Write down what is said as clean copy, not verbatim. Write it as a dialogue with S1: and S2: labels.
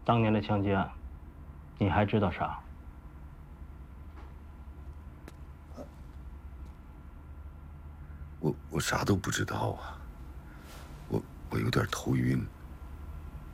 S1: 当年的枪击案，你还知道啥？
S2: 我啥都不知道啊。我有点头晕。